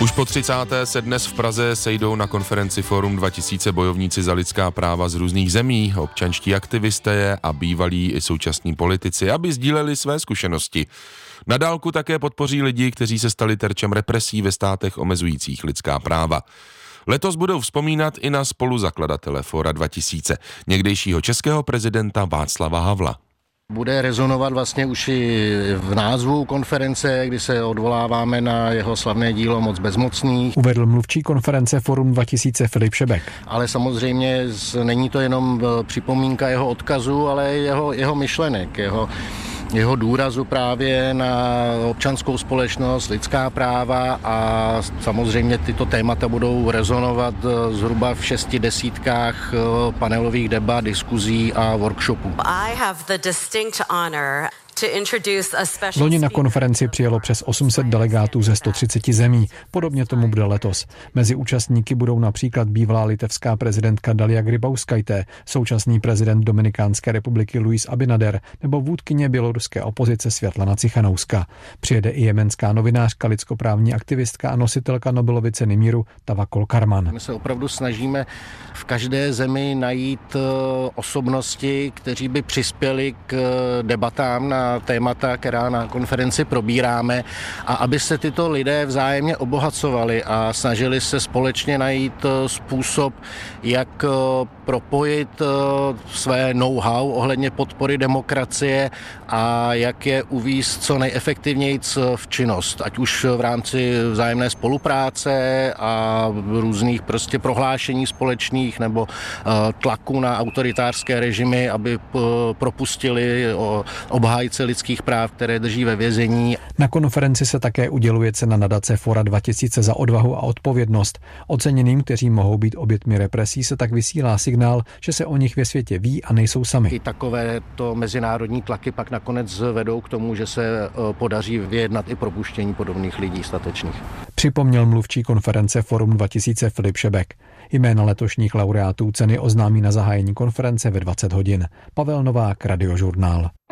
Už po 30. se dnes v Praze sejdou na konferenci Fórum 2000 bojovníci za lidská práva z různých zemí, občanští aktivisté a bývalí i současní politici, aby sdíleli své zkušenosti. Na dálku také podpoří lidi, kteří se stali terčem represí ve státech omezujících lidská práva. Letos budou vzpomínat i na spoluzakladatele Fóra 2000, někdejšího českého prezidenta Václava Havla. Bude rezonovat vlastně už i v názvu konference, kdy se odvoláváme na jeho slavné dílo Moc bezmocných. Uvedl mluvčí konference Fórum 2000 Filip Šebek. Ale samozřejmě není to jenom připomínka jeho odkazu, ale jeho myšlenek, jeho důrazu právě na občanskou společnost, lidská práva a samozřejmě tyto témata budou rezonovat zhruba v 6 desítkách panelových debat, diskuzí a workshopů. Loni na konferenci přijelo přes 800 delegátů ze 130 zemí. Podobně tomu bude letos. Mezi účastníky budou například bývalá litevská prezidentka Dalia Grybauskaitė, současný prezident Dominikánské republiky Luis Abinader nebo vůdkyně běloruské opozice Světlana Cichanouska. Přijede i jemenská novinářka, lidskoprávní aktivistka a nositelka Nobelovy ceny míru Tawakkol Karman. My se opravdu snažíme v každé zemi najít osobnosti, kteří by přispěli k debatám na témata, která na konferenci probíráme, a aby se tyto lidé vzájemně obohacovali a snažili se společně najít způsob, jak propojit své know-how ohledně podpory demokracie a jak je uvést co nejefektivněji v činnost, ať už v rámci vzájemné spolupráce a různých prostě prohlášení společných nebo tlaku na autoritářské režimy, aby propustili obhájce lidských práv, které drží ve vězení. Na konferenci se také uděluje cena nadace Fóra 2000 za odvahu a odpovědnost. Oceněným, kteří mohou být oběťmi represí, se tak vysílá signál, že se o nich ve světě ví a nejsou sami. I takovéto mezinárodní tlaky pak nakonec vedou k tomu, že se podaří vyjednat i propuštění podobných lidí statečných. Připomněl mluvčí konference Fórum 2000 Filip Šebek. Jména letošních laureátů ceny oznámí na zahájení konference ve 20 hodin. Pavel Novák, Radiožurnál.